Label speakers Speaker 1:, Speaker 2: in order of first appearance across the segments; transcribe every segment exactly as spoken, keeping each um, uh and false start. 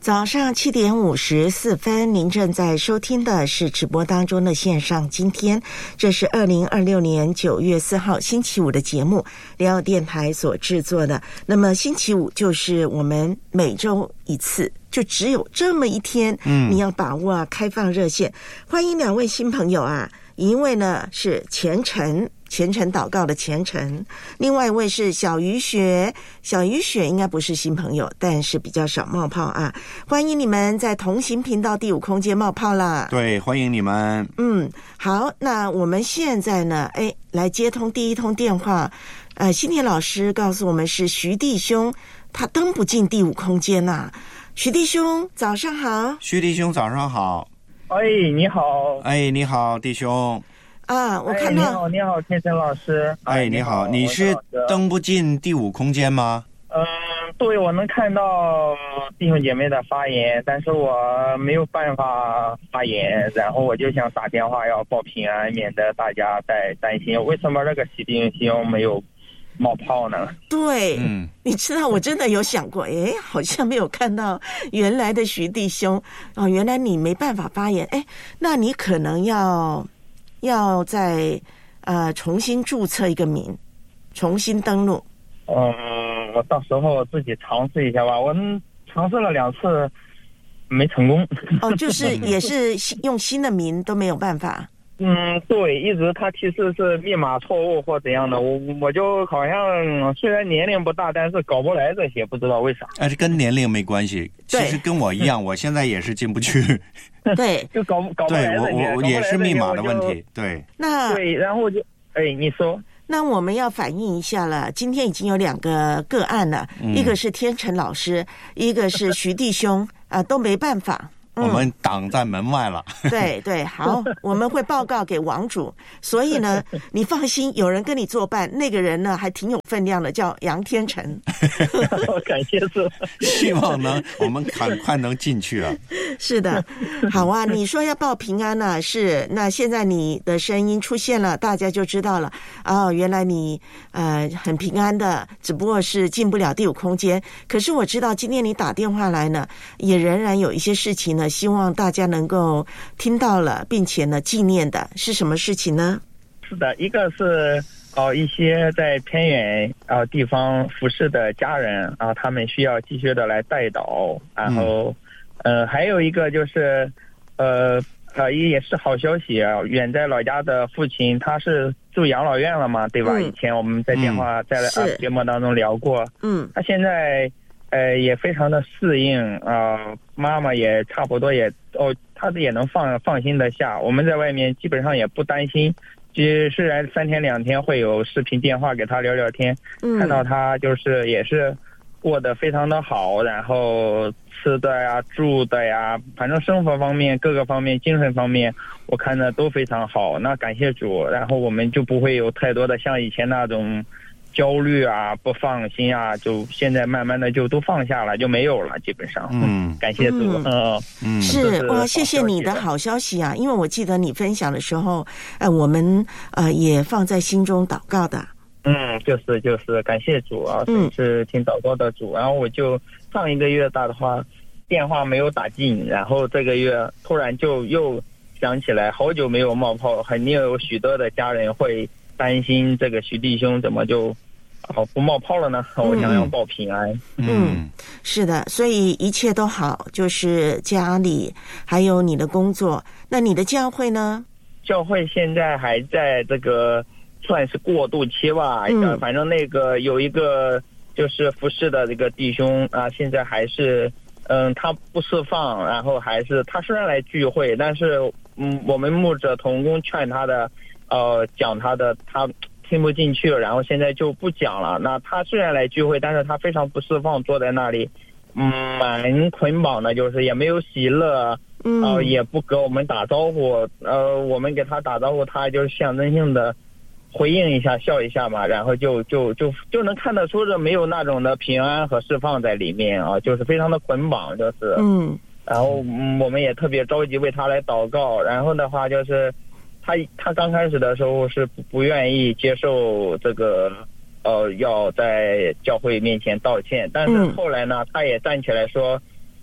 Speaker 1: 早上七点五十四分，您正在收听的是直播当中的线上今天，这是二零二六年九月四号星期五的节目，联友电台所制作的。那么星期五就是我们每周一次，就只有这么一天，嗯，你要把握啊，开放热线，欢迎两位新朋友啊，一位呢是虔诚。虔诚祷告的虔诚，另外一位是小雨雪。小雨雪应该不是新朋友，但是比较少冒泡啊。欢迎你们在同行频道第五空间冒泡啦。
Speaker 2: 对，欢迎你们。
Speaker 1: 嗯，好，那我们现在呢，哎，来接通第一通电话。呃，新田老师告诉我们是徐弟兄，他登不进第五空间呐、啊。徐弟兄，早上好。
Speaker 2: 徐弟兄，早上好。
Speaker 3: 哎，你好。
Speaker 2: 哎，你好，弟兄。
Speaker 1: 啊，我看到、
Speaker 3: 哎、你好，你好，天生老师。
Speaker 2: 哎，你好，你是登不进第五空间吗？
Speaker 3: 嗯，对，我能看到弟兄姐妹的发言，但是我没有办法发言，然后我就想打电话要报平安，免得大家在担心为什么这个喜弟兄没有冒泡呢？
Speaker 1: 对，嗯，你知道我真的有想过，哎，好像没有看到原来的徐弟兄哦，原来你没办法发言，哎，那你可能要。要再呃重新注册一个名，重新登录。
Speaker 3: 嗯，我到时候自己尝试一下吧。我尝试了两次，没成功。
Speaker 1: 哦，就是也是用新的名都没有办法。
Speaker 3: 嗯，对，一直他提示是密码错误或怎样的，我我就好像虽然年龄不大，但是搞不来这些，不知道为啥。
Speaker 2: 哎，这跟年龄没关系，其实跟我一样，我现在也是进不去。
Speaker 1: 对，
Speaker 3: 就搞搞不来这些。
Speaker 2: 对，我我也是密码的问题。对，
Speaker 1: 那
Speaker 3: 对，然后我就哎，你说。
Speaker 1: 那我们要反映一下了，今天已经有两个个案了，嗯、一个是天成老师，一个是徐弟兄啊、呃，都没办法。
Speaker 2: 我们挡在门外了。
Speaker 1: 嗯、对对，好，我们会报告给王主。所以呢，你放心，有人跟你作伴，那个人呢还挺有分量的，叫杨天成。
Speaker 3: 感谢主，
Speaker 2: 希望呢我们赶快能进去啊。
Speaker 1: 是的，好啊，你说要报平安呢、啊，是，那现在你的声音出现了，大家就知道了。哦，原来你呃很平安的，只不过是进不了第五空间。可是我知道今天你打电话来呢，也仍然有一些事情呢。希望大家能够听到了，并且呢纪念的是什么事情呢？
Speaker 3: 是的，一个是呃一些在偏远呃地方服侍的家人啊、呃，他们需要继续的来代祷，然后、嗯、呃还有一个就是呃呃也是好消息啊，远在老家的父亲他是住养老院了嘛，对吧？嗯、以前我们在电话、嗯、在呃节目当中聊过，嗯，他现在。呃，也非常的适应啊、呃，妈妈也差不多也哦，她也能放放心的下。我们在外面基本上也不担心，即虽然三天两天会有视频电话给她聊聊天，嗯、看到她就是也是过得非常的好，然后吃的呀、住的呀，反正生活方面各个方面、精神方面，我看着都非常好。那感谢主，然后我们就不会有太多的像以前那种。焦虑啊，不放心啊，就现在慢慢的就都放下了，就没有了，基本上。嗯，感谢主。嗯
Speaker 1: 嗯，是哇，谢谢你的好消息啊！因为我记得你分享的时候，呃，我们呃也放在心中祷告的。
Speaker 3: 嗯，就是就是感谢主啊，嗯，是听祷告的主。然后我就上一个月打的话，电话没有打进，然后这个月突然就又想起来，好久没有冒泡，肯定有许多的家人会担心这个徐弟兄怎么就。好，不冒泡了呢？我想要报平安。
Speaker 1: 嗯，嗯是的，所以一切都好，就是家里还有你的工作。那你的教会呢？
Speaker 3: 教会现在还在这个算是过渡期吧。嗯，反正那个有一个就是服侍的这个弟兄啊，现在还是嗯，他不释放，然后还是他虽然来聚会，但是嗯，我们牧者同工劝他的，呃，讲他的他。听不进去，然后现在就不讲了。那他虽然来聚会，但是他非常不释放，坐在那里，嗯，蛮捆绑的，就是也没有喜乐，嗯、呃，也不给我们打招呼，呃，我们给他打招呼，他就是象征性的回应一下，笑一下嘛，然后就就就就能看得出这没有那种的平安和释放在里面啊，就是非常的捆绑，就是，嗯，然后、嗯、我们也特别着急为他来祷告，然后的话就是。他他刚开始的时候是不不愿意接受这个呃要在教会面前道歉，但是后来呢，他也站起来说，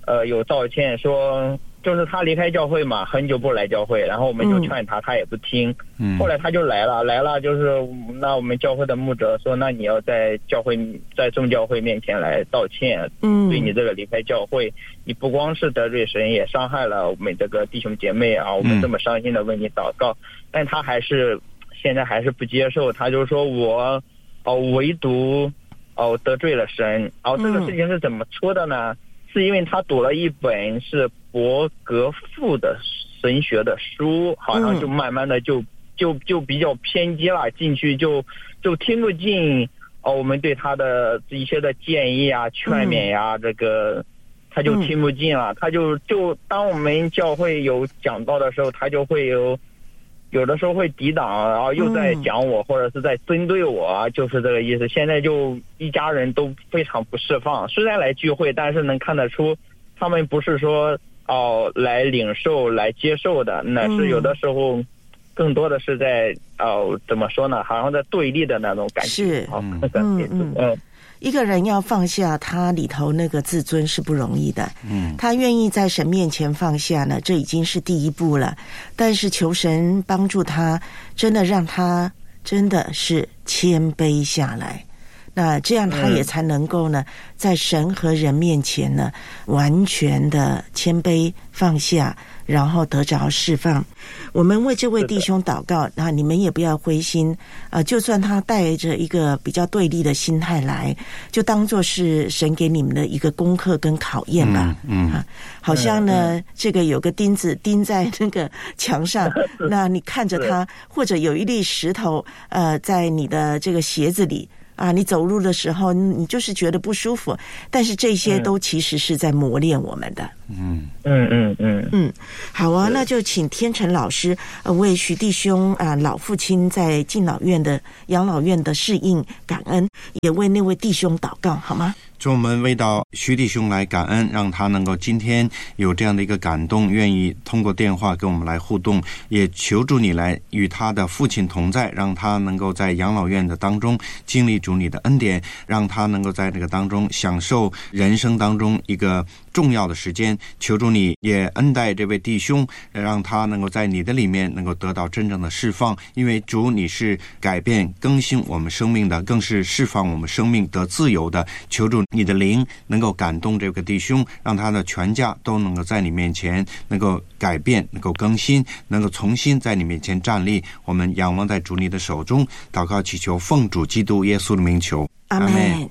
Speaker 3: 呃有道歉说。就是他离开教会嘛，很久不来教会，然后我们就劝他，嗯、他也不听。嗯，后来他就来了，来了就是那我们教会的牧者说，那你要在教会在众教会面前来道歉。嗯，对你这个离开教会，你不光是得罪神，也伤害了我们这个弟兄姐妹啊。我们这么伤心的为你祷告，嗯、但他还是现在还是不接受，他就说我哦唯独哦得罪了神。哦，这个事情是怎么出的呢？是因为他读了一本是伯格富的神学的书，好像就慢慢的就就就比较偏激了，进去就就听不进哦我们对他的一些的建议啊、劝勉呀、啊，这个他就听不进了，他就就当我们教会有讲到的时候，他就会有。有的时候会抵挡，然后又在讲我，嗯、或者是在针对我，就是这个意思。现在就一家人都非常不释放，虽然来聚会，但是能看得出他们不是说哦来领受、来接受的，那是有的时候更多的是在哦怎么说呢？好像在对立的那种感觉。
Speaker 1: 是，
Speaker 3: 嗯
Speaker 1: 嗯嗯。嗯一个人要放下他里头那个自尊是不容易的，嗯，他愿意在神面前放下呢，这已经是第一步了。但是求神帮助他，真的让他真的是谦卑下来，那这样他也才能够呢，在神和人面前呢，完全的谦卑放下，然后得着释放。我们为这位弟兄祷告，那你们也不要灰心啊、呃！就算他带着一个比较对立的心态来，就当作是神给你们的一个功课跟考验吧。嗯，嗯啊，好像呢，嗯、这个有个钉子钉在那个墙上，那你看着它，或者有一粒石头，呃，在你的这个鞋子里。啊，你走路的时候，你就是觉得不舒服，但是这些都其实是在磨练我们的。
Speaker 3: 嗯嗯嗯嗯
Speaker 1: 嗯，好啊，那就请天成老师呃为徐弟兄啊、呃、老父亲在敬老院的养老院的适应感恩，也为那位弟兄祷告，好吗？
Speaker 2: 祝我们为到徐弟兄来感恩，让他能够今天有这样的一个感动，愿意通过电话跟我们来互动，也求助你来与他的父亲同在，让他能够在养老院的当中经历主你的恩典，让他能够在这个当中享受人生当中一个重要的时间。求助你也恩待这位弟兄，让他能够在你的里面能够得到真正的释放，因为主你是改变更新我们生命的，更是释放我们生命得自由的。求助你的灵能够感动这个弟兄，让他的全家都能够在你面前能够改变，能够更新，能够重新在你面前站立。我们仰望在主你的手中，祷告祈求奉主基督耶稣的名求，
Speaker 1: 阿们。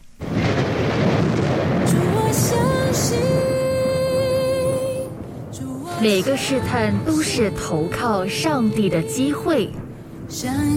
Speaker 4: 每个试探都是投靠上帝的机会。